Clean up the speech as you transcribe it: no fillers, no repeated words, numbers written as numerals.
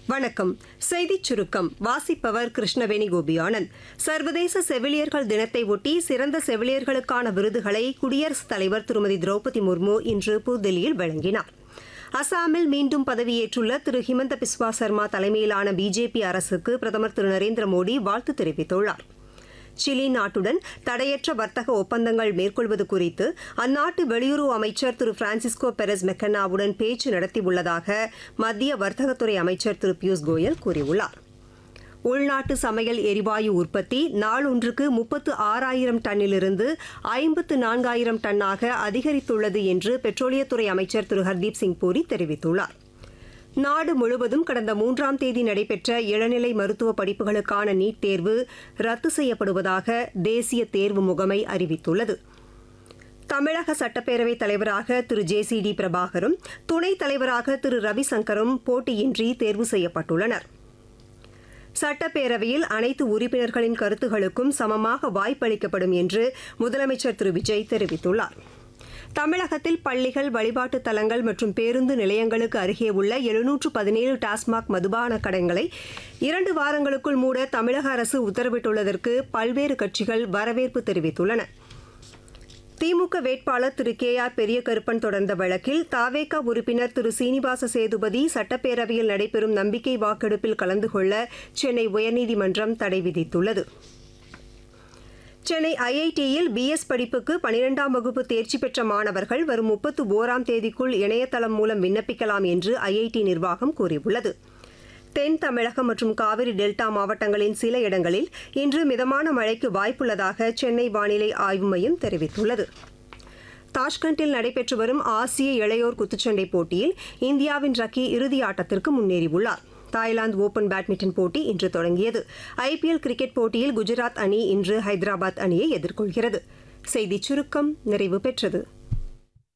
வணக்கம். செய்திச் சுருக்கம் வாசிப்பவர் கிருஷ்ணவேணி கோபியானந்த். சர்வதேச செவிலியர்கள் தினத்தை ஒட்டி சிறந்த செவிலியர்களுக்கான விருதுகளை குடியரசுத் தலைவர் திருமதி திரௌபதி முர்மு இன்று புதுதில்லியில் வழங்கினார். அசாமில் மீண்டும் பதவியேற்றுள்ள திரு ஹிமந்த பிஸ்வா சர்மா தலைமையிலான பிஜேபி அரசுக்கு பிரதமர் திரு நரேந்திர மோடி வாழ்த்து தெரிவித்துள்ளார். சிலி நாட்டுடன் தடையற்ற வர்த்தக ஒப்பந்தங்கள் மேற்கொள்வது குறித்து அந்நாட்டு வெளியுறவு அமைச்சர் திரு பிரான்சிஸ்கோ பெரஸ் மெக்கன்னாவுடன் பேச்சு நடத்தியுள்ளதாக மத்திய வர்த்தகத்துறை அமைச்சர் திரு பியூஷ் கோயல் கூறியுள்ளார். உள்நாட்டு சமையல் எரிவாயு உற்பத்தி நாளொன்றுக்கு 36,000 டன்னிலிருந்து 54,000 டன்னாக அதிகரித்துள்ளது என்று பெட்ரோலியத்துறை அமைச்சர் திரு ஹர்தீப் சிங் பூரி தெரிவித்துள்ளார். நாடு முழுவதும் கடந்த 3ஆம் தேதி நடைபெற்ற இளநிலை மருத்துவ படிப்புகளுக்கான நீட் தேர்வு ரத்து செய்யப்படுவதாக தேசிய தேர்வு முகமை அறிவித்துள்ளது. தமிழக சட்டப்பேரவைத் தலைவராக திரு ஜே.சி.டி. பிரபாகரும் துணைத் தலைவராக திரு ரவிசங்கரும் போட்டியின்றி தேர்வு செய்யப்பட்டுள்ளனர். சட்டப்பேரவையில் அனைத்து உறுப்பினர்களின் கருத்துகளுக்கும் சமமாக வாய்ப்பளிக்கப்படும் என்று முதலமைச்சர் திரு விஜய் தெரிவித்துள்ளார். தமிழகத்தில் பள்ளிகள், வழிபாட்டுத் தலங்கள் மற்றும் பேருந்து நிலையங்களுக்கு அருகே உள்ள 717 டாஸ்மாக் மதுபான கடைகளை 2 வாரங்களுக்குள் மூட தமிழக அரசு உத்தரவிட்டுள்ளதற்கு பல்வேறு கட்சிகள் வரவேற்பு தெரிவித்துள்ளன. திமுக வேட்பாளர் திரு கே.ஆர். பெரியகருப்பன் தொடர்ந்த வழக்கில் தவேக உறுப்பினர் திரு சீனிவாச சேதுபதி சட்டப்பேரவையில் நடைபெறும் நம்பிக்கை வாக்கெடுப்பில் கலந்து கொள்ள சென்னை உயர்நீதிமன்றம் தடை விதித்துள்ளது. சென்னை ஐஐடியில் பிஎஸ் படிப்புக்கு 12ஆம் வகுப்பு தேர்ச்சி பெற்ற மாணவர்கள் வரும் 31ஆம் தேதிக்குள் இணையதளம் மூலம் விண்ணப்பிக்கலாம் என்று ஐஐடி நிர்வாகம் கூறியுள்ளது. தென் தமிழகம் மற்றும் காவிரி டெல்டா மாவட்டங்களின் சில இடங்களில் இன்று மிதமான மழைக்கு வாய்ப்புள்ளதாக சென்னை வானிலை ஆய்வு மையம் தெரிவித்துள்ளது. தாஷ்கண்டில் நடைபெற்று வரும் ஆசிய இளையோர் குத்துச்சண்டை போட்டியில் இந்தியாவின் ரக்கி இறுதி ஆட்டத்திற்கு முன்னேறியுள்ளார். தாய்லாந்து ஓபன் பேட்மிண்டன் போட்டி இன்று தொடங்கியது. ஐபிஎல் கிரிக்கெட் போட்டியில் குஜராத் அணி இன்று ஹைதராபாத் அணியை எதிர்கொள்கிறது. செய்திச் சுருக்கம் நிறைவு பெற்றது.